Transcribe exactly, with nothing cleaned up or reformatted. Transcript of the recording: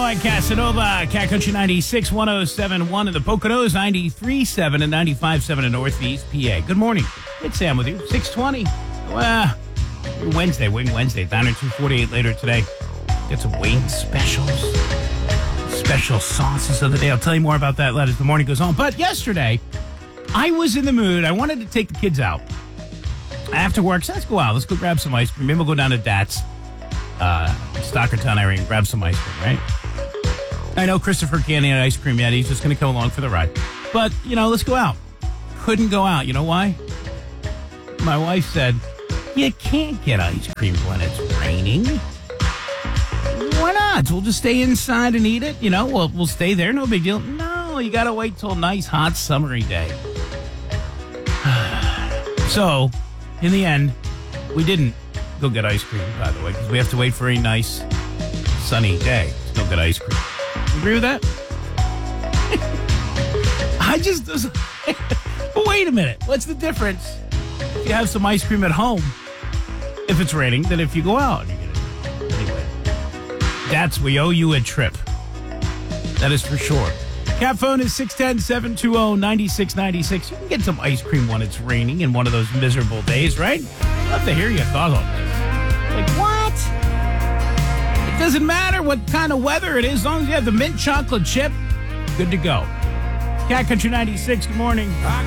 Mike Casanova, Cat Country ninety-six, one oh seven point one in the Poconos, ninety-three point seven and ninety-five point seven in Northeast P A. Good morning. It's Sam with you. six twenty. Well, Wednesday, Wing Wednesday. Diner two forty-eight later today. Get some wing specials. Special sauces of the day. I'll tell you more about that as the morning goes on. But yesterday, I was in the mood. I wanted to take the kids out. After work, so let's go out. Let's go grab some ice cream. Maybe we'll go down to Dats. Uh, Stockertown, Irene, grab some ice cream, right? I know Christopher can't eat ice cream yet. He's just going to come along for the ride. But, you know, let's go out. Couldn't go out. You know why? My wife said, you can't get ice cream when it's raining. Why not? We'll just stay inside and eat it. You know, we'll, we'll stay there. No big deal. No, you got to wait till a nice, hot, summery day. So, in the end, we didn't go get ice cream, by the way, because we have to wait for a nice, sunny day to go get ice cream. You agree with that? I just... But wait a minute. What's the difference if you have some ice cream at home if it's raining than if you go out and you get it? Anyway, that's... We owe you a trip. That is for sure. Cat phone is six one zero, seven two zero, nine six nine six. You can get some ice cream when it's raining in one of those miserable days, right? I'd love to hear your thoughts on this. Like, what? It doesn't matter what kind of weather it is. As long as you have the mint chocolate chip, good to go. Cat Country ninety-six, good morning. I